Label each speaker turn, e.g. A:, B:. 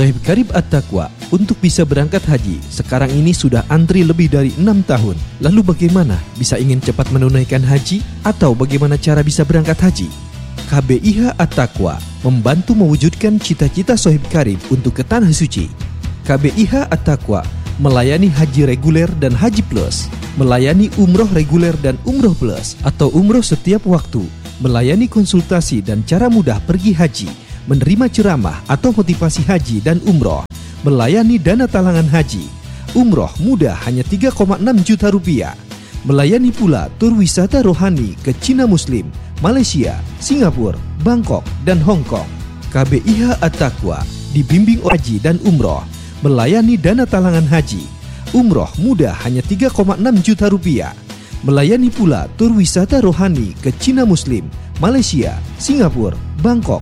A: Sohib Karib At-Taqwa, untuk bisa berangkat haji, sekarang ini sudah antri lebih dari 6 tahun. Lalu bagaimana bisa ingin cepat menunaikan haji? Atau bagaimana cara bisa berangkat haji? KBIH At-Taqwa membantu mewujudkan cita-cita Sohib Karib untuk ke Tanah Suci. KBIH At-Taqwa melayani haji reguler dan haji plus, melayani umroh reguler dan umroh plus atau umroh setiap waktu, melayani konsultasi dan cara mudah pergi haji, menerima ceramah atau motivasi haji dan umroh, melayani dana talangan haji, umroh mudah hanya 3,6 juta rupiah, melayani pula tur wisata rohani ke Cina Muslim, Malaysia, Singapura, Bangkok, dan Hong Kong. KBIH At-Taqwa dibimbing haji dan umroh, melayani dana talangan haji, umroh mudah hanya 3,6 juta rupiah, melayani pula tur wisata rohani ke Cina Muslim, Malaysia, Singapura, Bangkok,